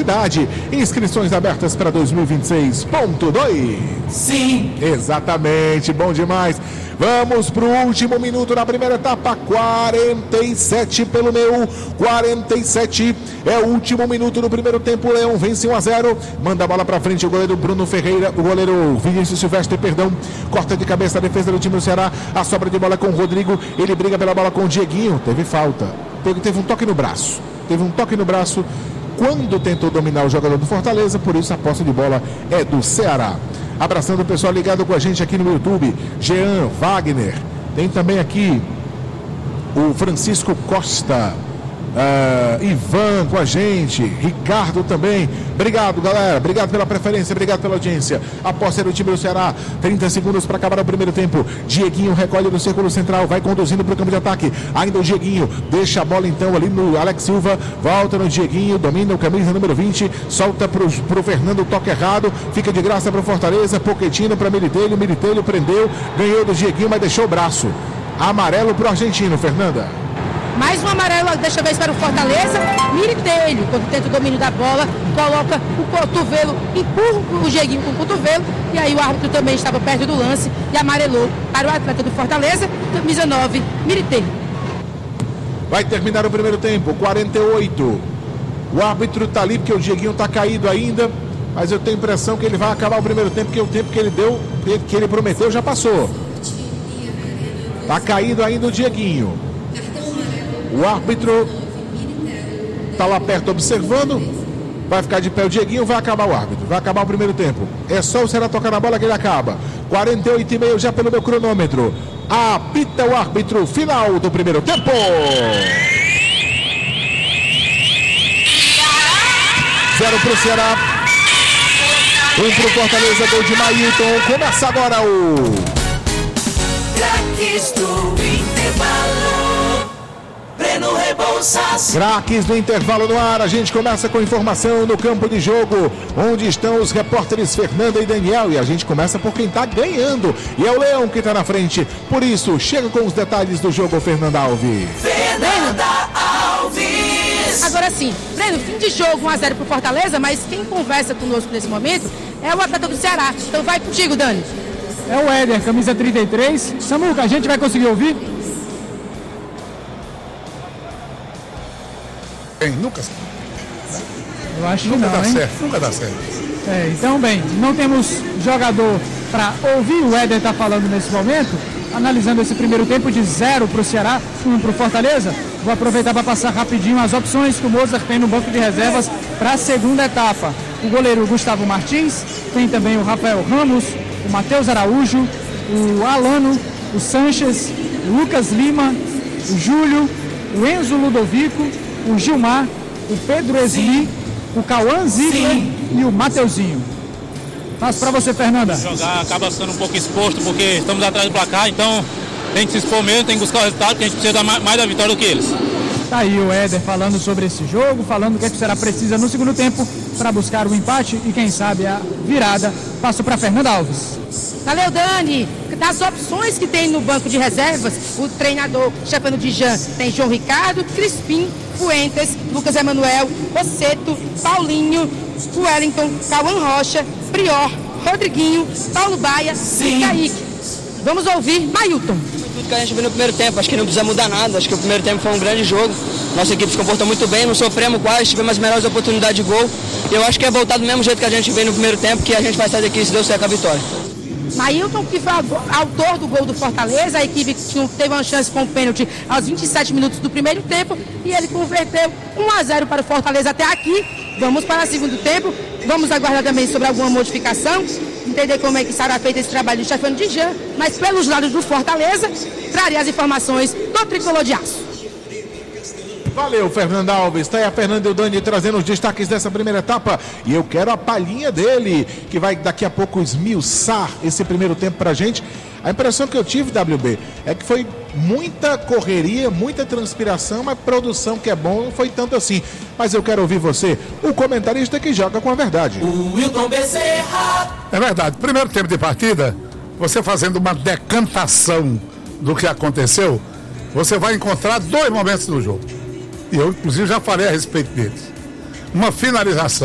novidade. Inscrições abertas para 2026.2. Sim. Exatamente, bom demais. Vamos para o último minuto na primeira etapa. 47 pelo meu. 47 é o último minuto do primeiro tempo. Leão vence 1-0. Manda a bola para frente o goleiro Bruno Ferreira. O goleiro Vinícius Silvestre, perdão. Corta de cabeça a defesa do time do Ceará. A sobra de bola com o Rodrigo. Ele briga pela bola com o Dieguinho. Teve falta. Teve um toque no braço. Quando tentou dominar o jogador do Fortaleza. Por isso a posse de bola é do Ceará. Abraçando o pessoal ligado com a gente aqui no YouTube. Jean, Wagner. Tem também aqui o Francisco Costa. Ivan com a gente. Ricardo também. Obrigado, galera. Obrigado pela preferência. Obrigado pela audiência. A posse é do time do Ceará. 30 segundos para acabar o primeiro tempo. Dieguinho recolhe no círculo central. Vai conduzindo para o campo de ataque. Ainda o Dieguinho. Deixa a bola então ali no Alex Silva. Volta no Dieguinho. Domina o camisa número 20. Solta pro Fernando. Toque errado. Fica de graça para o Fortaleza. Pochettino para Militelho. Militelho prendeu. Ganhou do Dieguinho, mas deixou o braço. Amarelo para o argentino, Fernanda. Mais um amarelo, desta vez para o Fortaleza. Militelho, quando tenta o domínio da bola, coloca o cotovelo, empurra o Dieguinho com o cotovelo, e aí o árbitro também estava perto do lance e amarelou para o atleta do Fortaleza, camisa 9, Militelho. Vai terminar o primeiro tempo, 48. O árbitro está ali porque o Dieguinho está caído ainda, mas eu tenho a impressão que ele vai acabar o primeiro tempo, porque o tempo que ele deu, que ele prometeu, já passou. Está caído ainda o Dieguinho. O árbitro está lá perto observando. Vai ficar de pé o Dieguinho, vai acabar o árbitro. Vai acabar o primeiro tempo. É só o Ceará tocar na bola que ele acaba. 48,5 já pelo meu cronômetro. Apita o árbitro, final do primeiro tempo. 0 para o Ceará. 1 para o Fortaleza, gol de Mailton. Começa agora o Craques do Intervalo. Breno Rebouças. Craques do intervalo no ar. A gente começa com informação no campo de jogo, onde estão os repórteres Fernanda e Daniel. E a gente começa por quem está ganhando. E é o Leão que está na frente. Por isso, chega com os detalhes do jogo, Fernanda Alves. Fernanda Alves. Agora sim, Breno, fim de jogo, 1-0 para o Fortaleza, mas quem conversa conosco nesse momento é o atleta do Ceará. Então vai contigo, Dani. É o Éder, camisa 33. Samuca, a gente vai conseguir ouvir? Nunca Eu acho que não, dá hein? certo, nunca dá certo. Então, bem, não temos jogador para ouvir. O Éder está falando nesse momento, analisando esse primeiro tempo de 0 para o Ceará, 1 para o Fortaleza. Vou aproveitar para passar rapidinho as opções que o Mozart tem no banco de reservas para a segunda etapa. O goleiro Gustavo Martins, tem também o Rafael Ramos, o Matheus Araújo, o Alano, o Sanches, o Lucas Lima, o Júlio, o Enzo Ludovico, o Gilmar, o Pedro Esli, o Cauã Ziegler e o Mateuzinho. Passo para você, Fernanda. Jogar acaba sendo um pouco exposto porque estamos atrás do placar, então tem que se expor mesmo, tem que buscar o resultado, porque a gente precisa dar mais da vitória do que eles. Tá aí o Éder falando sobre esse jogo, falando o que será precisa no segundo tempo para buscar o empate e quem sabe a virada. Passo para Fernanda Alves. Valeu, Dani. Das opções que tem no banco de reservas, o treinador Stefano Dijan tem João Ricardo, Crispim, Fuentes, Lucas Emanuel, Rosseto, Paulinho, Wellington, Cauã Rocha, Prior, Rodriguinho, Paulo Baia e Kaique. Vamos ouvir Mailton. Tudo que a gente viu no primeiro tempo, acho que não precisa mudar nada, acho que o primeiro tempo foi um grande jogo, nossa equipe se comportou muito bem, não sofremos quase, tivemos as melhores oportunidades de gol, e eu acho que é voltar do mesmo jeito que a gente veio no primeiro tempo, que a gente vai sair daqui se Deus quiser com a vitória. Mailton, que foi autor do gol do Fortaleza, a equipe teve uma chance com o pênalti aos 27 minutos do primeiro tempo, e ele converteu 1-0 para o Fortaleza até aqui. Vamos para o segundo tempo, vamos aguardar também sobre alguma modificação, entender como é que será feito esse trabalho do Stefano Dijan, mas pelos lados do Fortaleza, trarei as informações do Tricolor de Aço. Valeu, Fernanda Alves. Está aí a Fernanda e o Dani trazendo os destaques dessa primeira etapa. E eu quero a palhinha dele, que vai daqui a pouco esmiuçar esse primeiro tempo pra gente. A impressão que eu tive, WB, é que foi muita correria, muita transpiração, mas produção que é bom não foi tanto assim. Mas eu quero ouvir você, o comentarista que joga com a verdade. O Wilton Bezerra. É verdade. Primeiro tempo de partida, você fazendo uma decantação do que aconteceu, você vai encontrar dois momentos do jogo. E eu, inclusive, já falei a respeito deles. Uma finalização